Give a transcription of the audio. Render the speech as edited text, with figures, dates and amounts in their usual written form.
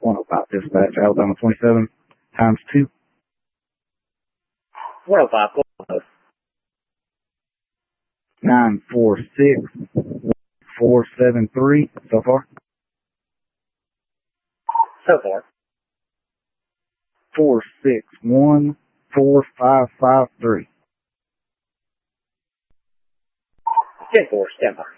105 dispatch, Alabama 27 times 2. 105, go on. 946-473 so far. So far. 461-4553. 10-4, stand by.